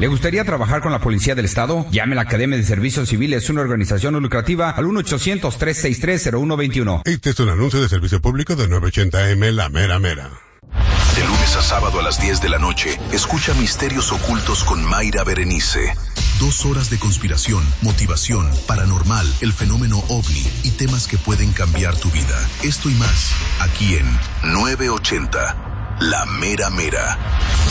¿Le gustaría trabajar con la Policía del Estado? Llame a la Academia de Servicios Civiles, una organización no lucrativa, al 1-800-363-0121. Este es un anuncio de servicio público de 980M La Mera Mera. De lunes a sábado a las 10 de la noche, escucha Misterios Ocultos con Mayra Berenice. 2 horas de conspiración, motivación, paranormal, el fenómeno OVNI y temas que pueden cambiar tu vida. Esto y más, aquí en 980, La Mera Mera.